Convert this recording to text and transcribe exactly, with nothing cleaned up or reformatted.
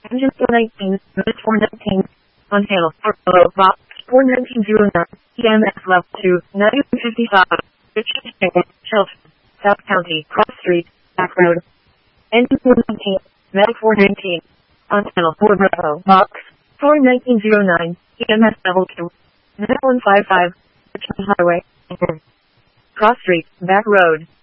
Engine four nineteen, Minute four nineteen, on Hale, Hello, Box four nineteen oh nine, E M S Level two, nine fifty-five, Richardson, Shelton, South County, Cross Street, Back Road. Engine four nineteen, Medic four nineteen, on Hale, four Bravo, Box four nineteen oh nine, E M S Level two, nine one five five, Richmond Highway, Cross Street, Back Road.